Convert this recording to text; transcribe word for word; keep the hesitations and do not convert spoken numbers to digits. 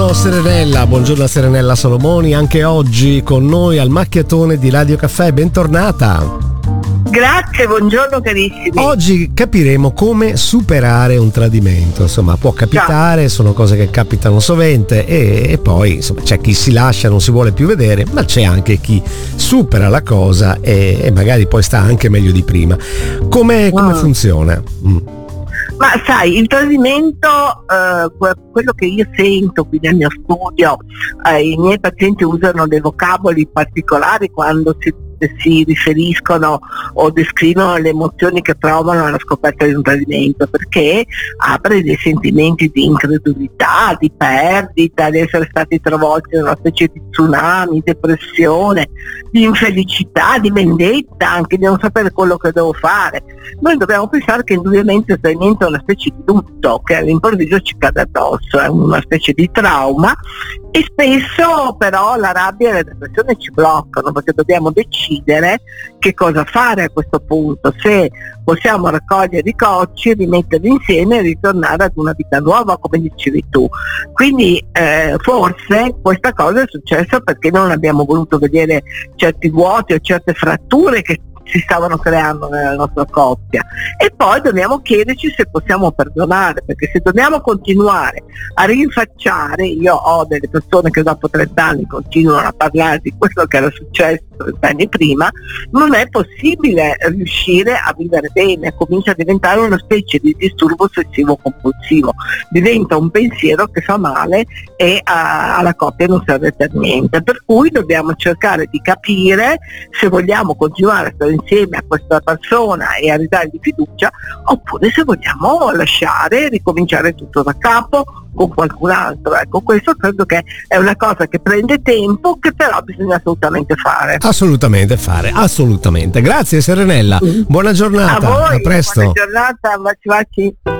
Buongiorno Serenella, buongiorno a Serenella Solomoni, anche oggi con noi al macchiatone di Radio Caffè, bentornata. Grazie, buongiorno carissimi. Oggi capiremo come superare un tradimento, insomma può capitare, sono cose che capitano sovente e, e poi insomma c'è chi si lascia, non si vuole più vedere, ma c'è anche chi supera la cosa e, e magari poi sta anche meglio di prima. Come, come mm. funziona? Mm. Ma sai, il tradimento, eh, quello che io sento qui nel mio studio, eh, i miei pazienti usano dei vocaboli particolari quando si si riferiscono o descrivono le emozioni che provano alla scoperta di un tradimento, perché apre dei sentimenti di incredulità, di perdita, di essere stati travolti da una specie di tsunami, depressione, di infelicità, di vendetta, anche di non sapere quello che devo fare. Noi dobbiamo pensare che indubbiamente il tradimento è una specie di lutto che all'improvviso ci cade addosso, è una specie di trauma, e spesso però la rabbia e la depressione ci bloccano, perché dobbiamo decidere che cosa fare a questo punto, se possiamo raccogliere i cocci, rimetterli insieme e ritornare ad una vita nuova, come dicevi tu. Quindi eh, forse questa cosa è successa perché non abbiamo voluto vedere certi vuoti o certe fratture che si stavano creando nella nostra coppia, e poi dobbiamo chiederci se possiamo perdonare, perché se dobbiamo continuare a rinfacciare, io ho delle persone che dopo trenta anni continuano a parlare di quello che era successo trenta anni prima, non è possibile riuscire a vivere bene, comincia a diventare una specie di disturbo ossessivo compulsivo, diventa un pensiero che fa male e a, alla coppia non serve per niente, per cui dobbiamo cercare di capire se vogliamo continuare a stare insieme a questa persona e a ridargli fiducia, oppure se vogliamo lasciare e ricominciare tutto da capo con qualcun altro. Ecco, questo credo che è una cosa che prende tempo, che però bisogna assolutamente fare. Assolutamente fare, assolutamente. Grazie Serenella, buona giornata, a voi, a presto. Buona giornata, baci baci.